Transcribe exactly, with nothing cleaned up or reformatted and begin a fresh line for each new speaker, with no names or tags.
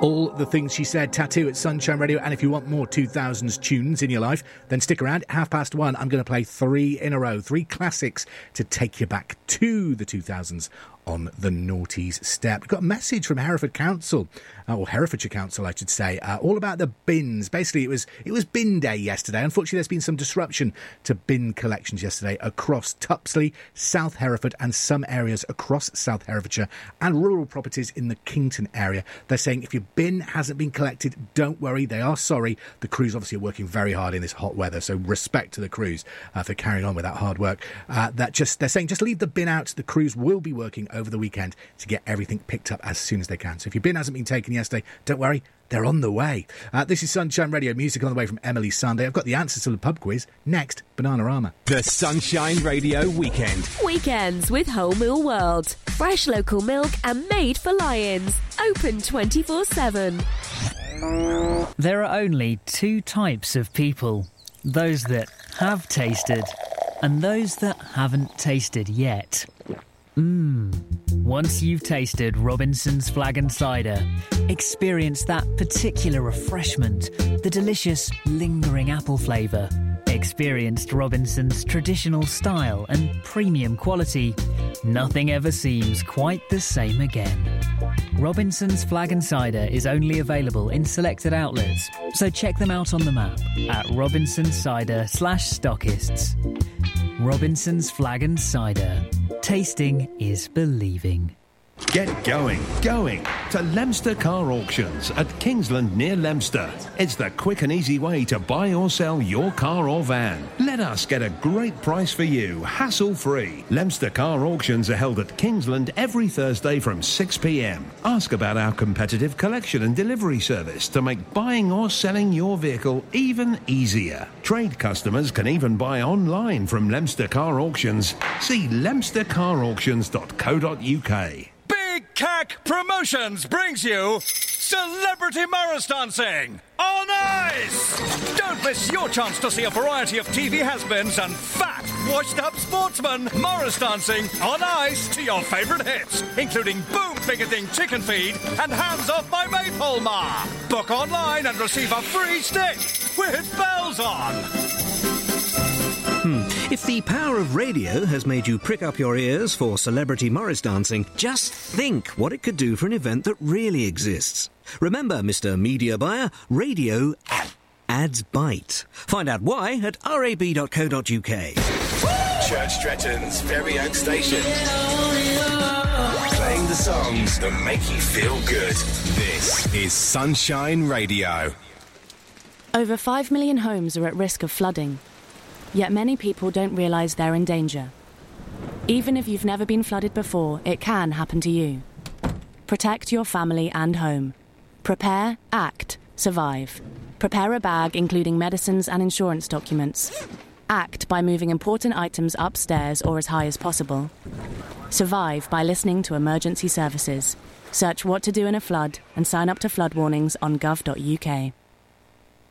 All the Things She Said tattoo at Sunshine Radio. And if you want more two thousands tunes in your life, then stick around. Half past one, I'm going to play three in a row. Three classics to take you back to the two thousands on the Naughties Step. We've got a message from Hereford Council, uh, or Herefordshire Council, I should say, uh, all about the bins. Basically, it was it was bin day yesterday. Unfortunately, there's been some disruption to bin collections yesterday across Tupsley, South Hereford, and some areas across South Herefordshire, and rural properties in the Kington area. They're saying if your bin hasn't been collected, don't worry, they are sorry. The crews obviously are working very hard in this hot weather, so respect to the crews uh, for carrying on with that hard work. Uh, that just they're saying just leave the bin out. The crews will be working over the weekend to get everything picked up as soon as they can. So if your bin hasn't been taken yesterday, don't worry, they're on the way. Uh, this is Sunshine Radio, music on the way from Emily Sunday. I've got the answers to the pub quiz next. Bananarama.
The Sunshine Radio Weekend.
Weekends with Whole Mill World. Fresh local milk and made for lions. Open twenty-four seven.
There are only two types of people. Those that have tasted and those that haven't tasted yet. Mmm. Once you've tasted Robinson's Flag and Cider, experience that particular refreshment, the delicious, lingering apple flavour. Experienced Robinson's traditional style and premium quality. Nothing ever seems quite the same again. Robinson's Flag and Cider is only available in selected outlets, so check them out on the map at Robinson's Cider slash stockists. Robinson's Flag and Cider. Tasting is believing.
Get going, going to Leominster Car Auctions at Kingsland near Leominster. It's the quick and easy way to buy or sell your car or van. Let us get a great price for you, hassle-free. Leominster Car Auctions are held at Kingsland every Thursday from six p m. Ask about our competitive collection and delivery service to make buying or selling your vehicle even easier. Trade customers can even buy online from Leominster Car Auctions. See leominster car auctions dot co dot u k.
Big C A C Promotions brings you Celebrity Morris Dancing on Ice! Don't miss your chance to see a variety of T V has-beens and fat, washed-up sportsmen Morris dancing on ice to your favourite hits, including Boom Picketing Chicken Feed and Hands Off My Maypole Ma. Book online and receive a free stick with bells on.
Hmm. If the power of radio has made you prick up your ears for Celebrity Morris Dancing, just think what it could do for an event that really exists. Remember, Mister Media Buyer, radio ads bite. Find out why at r a b dot co dot u k.
Church Stretton's very own station. Playing the songs that make you feel good. This is Sunshine Radio.
Over five million homes are at risk of flooding. Yet many people don't realise they're in danger. Even if you've never been flooded before, it can happen to you. Protect your family and home. Prepare, act, survive. Prepare a bag including medicines and insurance documents. Act by moving important items upstairs or as high as possible. Survive by listening to emergency services. Search what to do in a flood and sign up to flood warnings on gov dot u k.